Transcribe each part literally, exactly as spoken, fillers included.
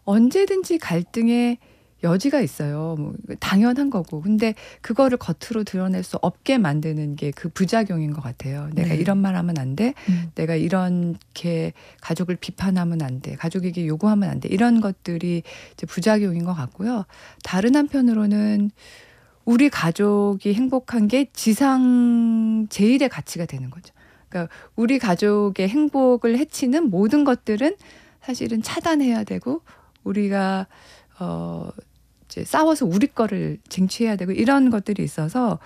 언제든지 갈등의 여지가 있어요. 뭐 당연한 거고. 근데 그거를 겉으로 드러낼 수 없게 만드는 게 그 부작용인 것 같아요. 내가 네. 이런 말 하면 안 돼. 음. 내가 이렇게 가족을 비판하면 안 돼. 가족에게 요구하면 안 돼. 이런 것들이 이제 부작용인 것 같고요. 다른 한편으로는 우리 가족이 행복한 게 지상 제일의 가치가 되는 거죠. 그러니까 우리 가족의 행복을 해치는 모든 것들은 사실은 차단해야 되고 우리가 어 이제 싸워서 우리 거를 쟁취해야 되고 이런 것들이 있어서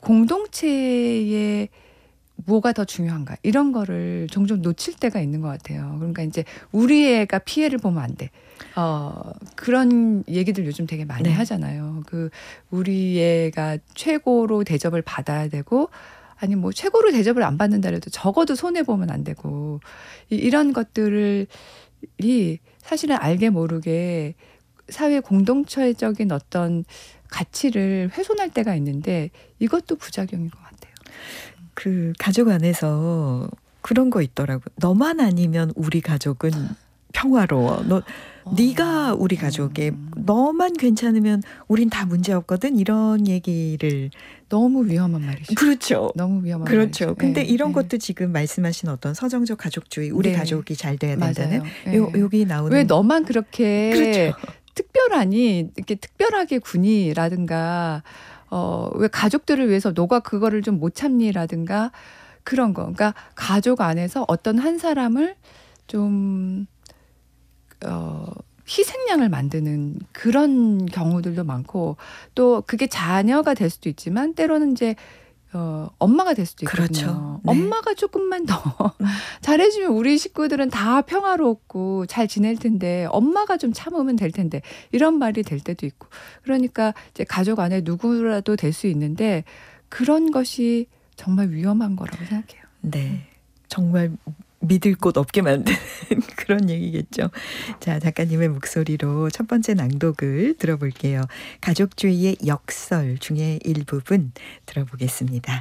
공동체의 뭐가 더 중요한가 이런 거를 종종 놓칠 때가 있는 것 같아요. 그러니까 이제 우리 애가 피해를 보면 안 돼. 어 그런 얘기들 요즘 되게 많이 네. 하잖아요. 그 우리 애가 최고로 대접을 받아야 되고 아니 뭐 최고로 대접을 안 받는다 해도 적어도 손해 보면 안 되고 이, 이런 것들이 사실은 알게 모르게 사회 공동체적인 어떤 가치를 훼손할 때가 있는데 이것도 부작용인 것 같아요. 그 가족 안에서 그런 거 있더라고요. 너만 아니면 우리 가족은 평화로워. 너 어. 네가 우리 가족에 음. 너만 괜찮으면 우린 다 문제 없거든. 이런 얘기를 너무 위험한 말이죠. 그렇죠. 너무 위험한 그렇죠. 말이죠. 근데 네, 이런 네. 것도 지금 말씀하신 어떤 서정적 가족주의, 우리 네. 가족이 잘 돼야 된다는 맞아요. 요 네. 여기 나오는 왜 너만 그렇게 그렇죠. 특별하니 이렇게 특별하게 구니라든가 어, 왜 가족들을 위해서 너가 그거를 좀 못 참니라든가 그런 거. 그러니까 가족 안에서 어떤 한 사람을 좀 어, 희생양을 만드는 그런 경우들도 많고 또 그게 자녀가 될 수도 있지만 때로는 이제 어, 엄마가 될 수도 있거든요. 그렇죠. 네. 엄마가 조금만 더 잘해주면 우리 식구들은 다 평화롭고 잘 지낼 텐데 엄마가 좀 참으면 될 텐데 이런 말이 될 때도 있고 그러니까 이제 가족 안에 누구라도 될 수 있는데 그런 것이 정말 위험한 거라고 생각해요. 네. 정말 믿을 곳 없게 만드는 그런 얘기겠죠. 자, 작가님의 목소리로 첫 번째 낭독을 들어볼게요. 가족주의의 역설 중에 일부분 들어보겠습니다.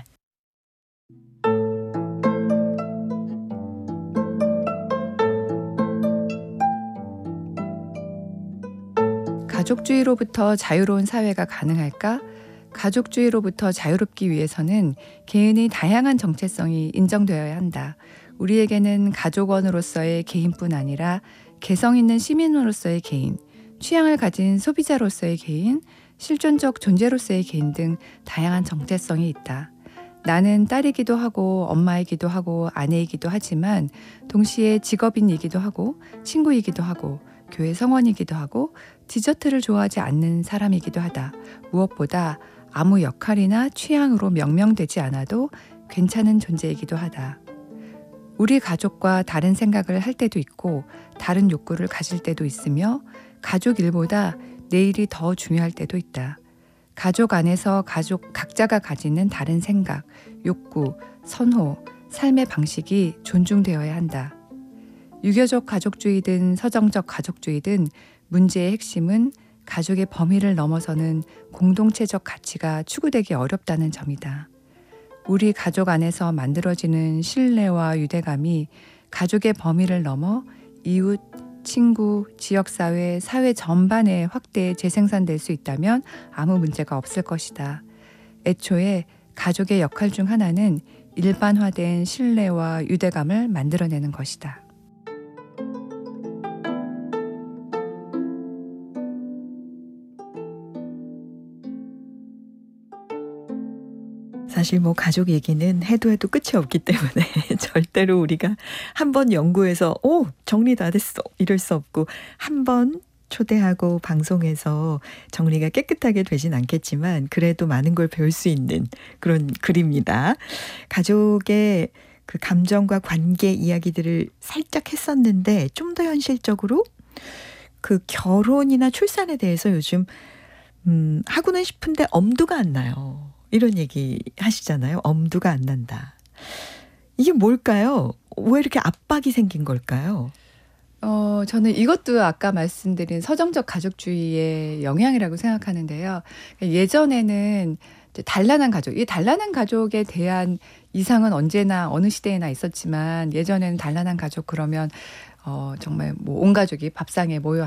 가족주의로부터 자유로운 사회가 가능할까? 가족주의로부터 자유롭기 위해서는 개인의 다양한 정체성이 인정되어야 한다. 우리에게는 가족원으로서의 개인뿐 아니라 개성 있는 시민으로서의 개인, 취향을 가진 소비자로서의 개인, 실존적 존재로서의 개인 등 다양한 정체성이 있다. 나는 딸이기도 하고 엄마이기도 하고 아내이기도 하지만 동시에 직업인이기도 하고 친구이기도 하고 교회 성원이기도 하고 디저트를 좋아하지 않는 사람이기도 하다. 무엇보다 아무 역할이나 취향으로 명명되지 않아도 괜찮은 존재이기도 하다. 우리 가족과 다른 생각을 할 때도 있고 다른 욕구를 가질 때도 있으며 가족 일보다 내일이 더 중요할 때도 있다. 가족 안에서 가족 각자가 가지는 다른 생각, 욕구, 선호, 삶의 방식이 존중되어야 한다. 유교적 가족주의든 서정적 가족주의든 문제의 핵심은 가족의 범위를 넘어서는 공동체적 가치가 추구되기 어렵다는 점이다. 우리 가족 안에서 만들어지는 신뢰와 유대감이 가족의 범위를 넘어 이웃, 친구, 지역사회, 사회 전반에 확대 재생산될 수 있다면 아무 문제가 없을 것이다. 애초에 가족의 역할 중 하나는 일반화된 신뢰와 유대감을 만들어내는 것이다. 사실 뭐 가족 얘기는 해도 해도 끝이 없기 때문에 절대로 우리가 한 번 연구해서 오 정리 다 됐어 이럴 수 없고 한 번 초대하고 방송에서 정리가 깨끗하게 되진 않겠지만 그래도 많은 걸 배울 수 있는 그런 글입니다. 가족의 그 감정과 관계 이야기들을 살짝 했었는데 좀 더 현실적으로 그 결혼이나 출산에 대해서 요즘 음, 하고는 싶은데 엄두가 안 나요. 이런 얘기 하시잖아요. 엄두가 안 난다. 이게 뭘까요? 왜 이렇게 압박이 생긴 걸까요? 어, 저는 이것도 아까 말씀드린 서정적 가족주의의 영향이라고 생각하는데요. 예전에는 이제 단란한 가족, 이 단란한 가족에 대한 이상은 언제나 어느 시대에나 있었지만 예전에는 단란한 가족 그러면 어, 정말 뭐 온 가족이 밥상에 모여